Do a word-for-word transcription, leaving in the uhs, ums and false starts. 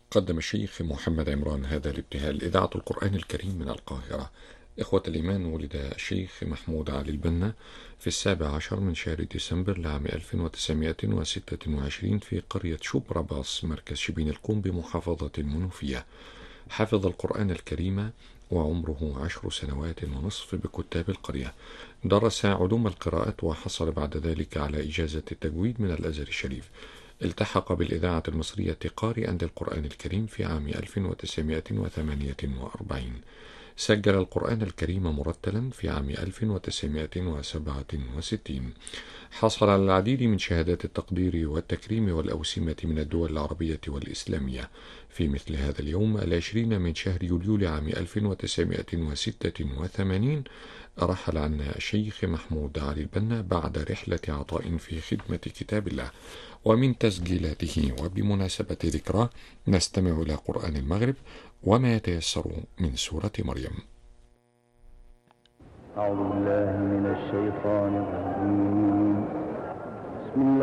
قدم الشيخ محمد عمران هذا الابتهال إذاعة القرآن الكريم من القاهرة. إخوة الإيمان، ولد الشيخ محمود علي البنا في السابع عشر من شهر ديسمبر لعام ألف وتسعمائة وستة وعشرين في قرية شبرا باص مركز شبين الكوم بمحافظة المنوفية. حفظ القرآن الكريم وعمره عشر سنوات ونصف بكتاب القرية. درس علوم القراءات وحصل بعد ذلك على إجازة التجويد من الأزهر الشريف. التحق بالإذاعة المصرية قارئا للقرآن الكريم في عام ألف وتسعمائة وثمانية وأربعين. سجل القرآن الكريم مرتلا في عام ألف وتسعمائة وسبعة وستين. حصل على العديد من شهادات التقدير والتكريم والأوسمة من الدول العربية والإسلامية. في مثل هذا اليوم العشرين من شهر يوليو لعام ألف وتسعمائة وستة وثمانين رحل عنا الشيخ محمود علي البنا بعد رحلة عطاء في خدمة كتاب الله. ومن تسجيلاته وبمناسبة ذكراه نستمع إلى قرآن المغرب وما يتيسر من سورة مريم. أعوذ بالله من الشيطان الرجيم. بسم الله